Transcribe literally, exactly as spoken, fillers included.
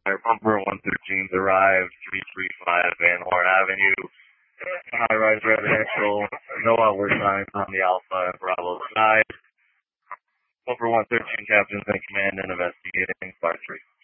Our Pumper one thirteen's arrived, three three five Van Horn Avenue, high-rise residential, no outward signs on the Alpha and Bravo side. Pumper one thirteen captains in command and investigating, bar three.